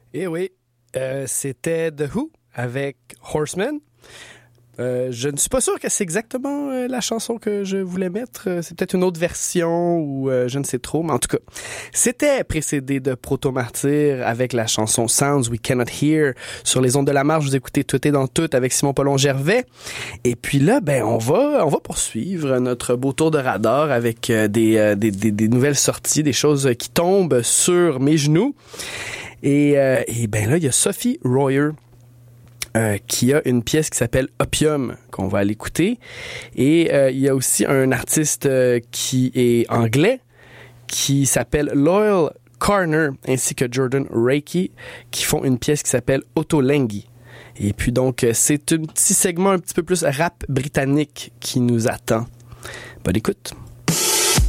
Eh oui, c'était The Who avec Horseman. Je ne suis pas sûr que c'est exactement la chanson que je voulais mettre. C'est peut-être une autre version ou je ne sais trop. Mais en tout cas, c'était précédé de Proto-Martyr avec la chanson Sounds We Cannot Hear sur les ondes de la marche. Vous écoutez Tout est dans tout avec Simon Paulon-Gervais. Et puis là, on va poursuivre notre beau tour de radar avec des nouvelles sorties, des choses qui tombent sur mes genoux. Et là, il y a Sophie Royer. Qui a une pièce qui s'appelle Opium, qu'on va aller écouter. Et il y a aussi un artiste qui est anglais, qui s'appelle Loyal Carner, ainsi que Jordan Reiki, qui font une pièce qui s'appelle Ottolenghi. Et puis donc, c'est un petit segment un petit peu plus rap britannique qui nous attend. Bonne écoute.